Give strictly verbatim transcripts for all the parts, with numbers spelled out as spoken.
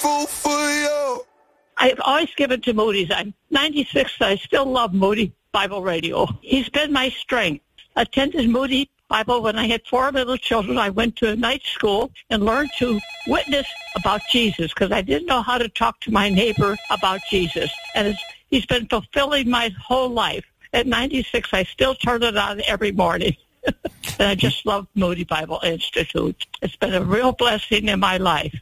grateful for you. I've always given to Moody's. I'm ninety-six. I still love Moody Bible Radio. He's been my strength. Attended Moody Bible when I had four little children. I went to a night school and learned to witness about Jesus because I didn't know how to talk to my neighbor about Jesus. And it's, he's been fulfilling my whole life. At ninety-six, I still turn it on every morning. And I just love Moody Bible Institute. It's been a real blessing in my life.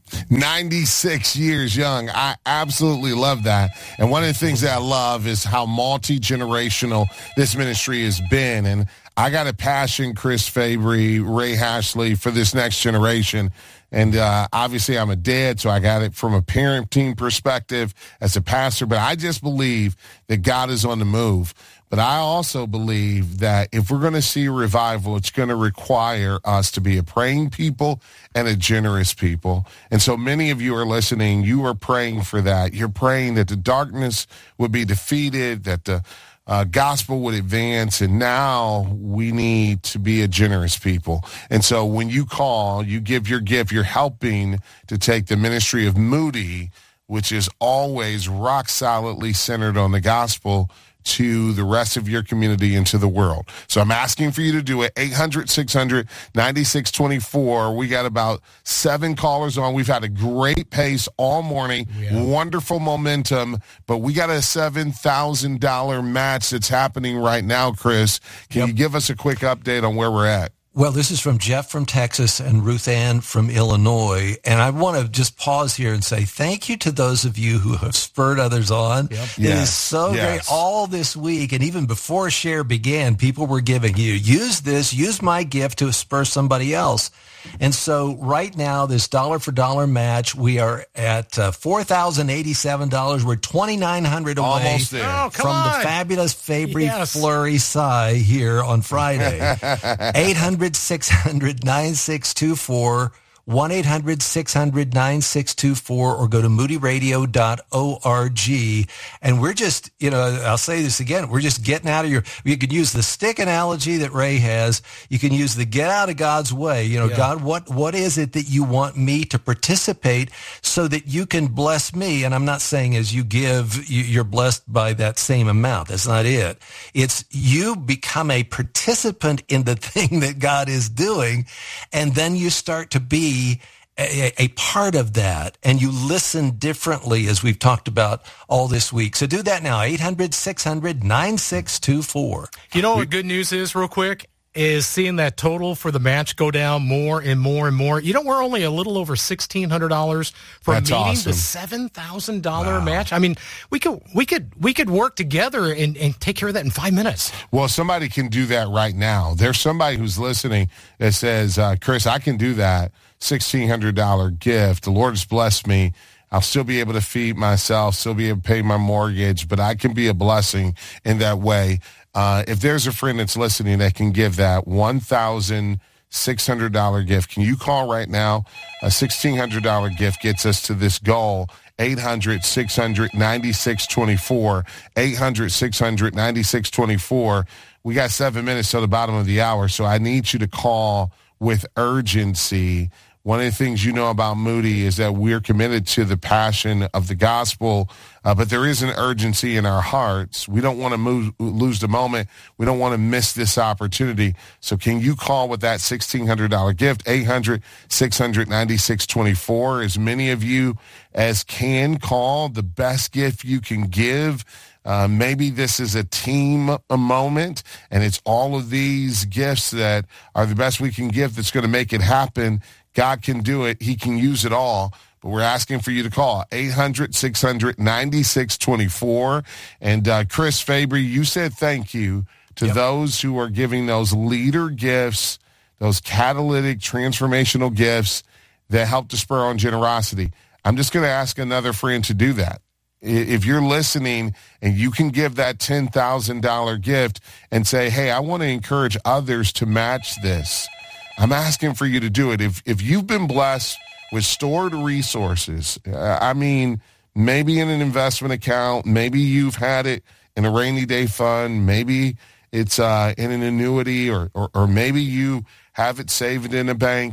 ninety-six years young. I absolutely love that. And one of the things that I love is how multi-generational this ministry has been. And I got a passion, Chris Fabry, Ray Hashley, for this next generation. And uh, obviously I'm a dad, so I got it from a parenting perspective as a pastor. But I just believe that God is on the move. But I also believe that if we're going to see revival, it's going to require us to be a praying people and a generous people. And so many of you are listening. You are praying for that. You're praying that the darkness would be defeated, that the uh, gospel would advance. And now we need to be a generous people. And so when you call, you give your gift, you're helping to take the ministry of Moody, which is always rock solidly centered on the gospel, to the rest of your community and to the world. So I'm asking for you to do it. eight hundred, six hundred, ninety-six twenty-four. We got about seven callers on. We've had a great pace all morning, yeah. Wonderful momentum, but we got a seven thousand dollars match that's happening right now, Chris. Can yep. you give us a quick update on where we're at? Well, this is from Jeff from Texas and Ruth Ann from Illinois. And I want to just pause here and say thank you to those of you who have spurred others on. Yep. It yes. is so yes. great. All this week, and even before Share began, people were giving you, use this, use my gift to spur somebody else. And so right now, this dollar for dollar match, we are at uh, four thousand eighty-seven dollars. We're twenty-nine hundred dollars away Almost there. Oh, from on. the fabulous Fabry yes. Flurry Cy here on Friday. eight hundred, six hundred, nine six two four, one eight hundred, six hundred, nine six two four, or go to moody radio dot org. And we're just, you know, I'll say this again, we're just getting out of your, you can use the stick analogy that Ray has. You can use the get out of God's way. You know, yeah. God, what, what is it that you want me to participate so that you can bless me? And I'm not saying as you give, you're blessed by that same amount. That's not it. It's you become a participant in the thing that God is doing, and then you start to be A, a part of that, and you listen differently, as we've talked about all this week. So do that now, eight hundred, six hundred, nine six two four. You know what good news is, real quick, is seeing that total for the match go down more and more and more. You know, we're only a little over sixteen hundred dollars for That's meeting awesome. the seven thousand dollars Wow. match. I mean, we could we could we could work together and, and take care of that in five minutes. Well, somebody can do that right now. There's somebody who's listening that says, uh, Chris, I can do that. sixteen hundred dollars gift. The Lord has blessed me. I'll still be able to feed myself, still be able to pay my mortgage, but I can be a blessing in that way. Uh, if there's a friend that's listening that can give that one thousand six hundred dollars gift, can you call right now? A sixteen hundred dollars gift gets us to this goal. eight hundred, six hundred, ninety-six twenty-four. eight hundred, six hundred, ninety-six twenty-four. We got seven minutes till the bottom of the hour, so I need you to call with urgency. One of the things you know about Moody is that we're committed to the passion of the gospel, uh, but there is an urgency in our hearts. We don't want to move, lose the moment. We don't want to miss this opportunity. So can you call with that sixteen hundred dollars gift, eight hundred, six hundred, ninety-six twenty-four. As many of you as can call, the best gift you can give. Uh, maybe this is a team a moment, and it's all of these gifts that are the best we can give that's going to make it happen. God can do it. He can use it all. But we're asking for you to call eight hundred, six hundred, ninety-six twenty-four. And uh, Chris Fabry, you said thank you to yep. those who are giving those leader gifts, those catalytic transformational gifts that help to spur on generosity. I'm just going to ask another friend to do that. If you're listening and you can give that ten thousand dollars gift and say, hey, I want to encourage others to match this, I'm asking for you to do it. If if you've been blessed with stored resources, uh, I mean, maybe in an investment account, maybe you've had it in a rainy day fund, maybe it's uh, in an annuity, or, or or maybe you have it saved in a bank,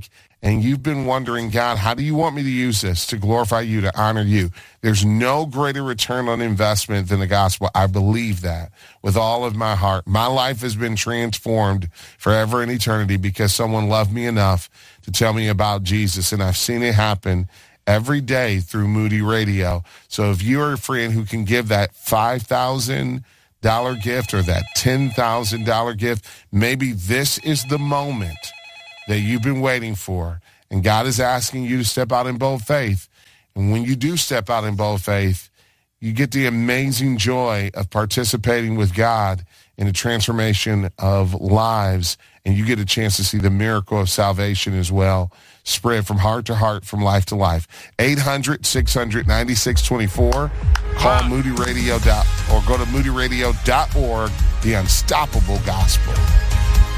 and you've been wondering, God, how do you want me to use this to glorify you, to honor you? There's no greater return on investment than the gospel. I believe that with all of my heart. My life has been transformed forever and eternity because someone loved me enough to tell me about Jesus, and I've seen it happen every day through Moody Radio. So if you're a friend who can give that five thousand dollars gift or that ten thousand dollars gift, maybe this is the moment that you've been waiting for, and God is asking you to step out in bold faith. And when you do step out in bold faith, you get the amazing joy of participating with God in the transformation of lives, and you get a chance to see the miracle of salvation as well, spread from heart to heart, from life to life. eight hundred, six hundred, ninety-six twenty-four. Call Moody Radio dot, or go to moody radio dot org, the unstoppable gospel.